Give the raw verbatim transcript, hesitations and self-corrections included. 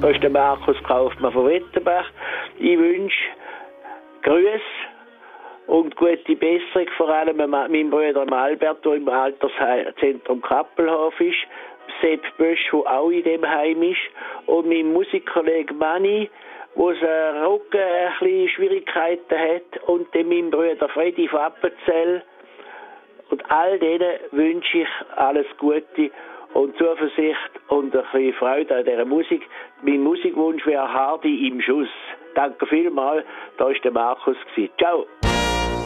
Da ist der Markus Kaufmann von Wettenbach. Ich wünsche Grüße und gute Besserung, vor allem meinem Bruder Albert, der im Alterszentrum Kappelhof ist, Sepp Bösch, der auch in dem Heim ist, und meinem Musikkollegen Manni, wo seine Rücken ein bisschen Schwierigkeiten hat, und dem meinem Bruder Freddy von Appenzell. Und all denen wünsche ich alles Gute und Zuversicht und ein bisschen Freude an dieser Musik. Mein Musikwunsch wäre Hardy im Schuss. Danke vielmals, da war der Markus. Ciao.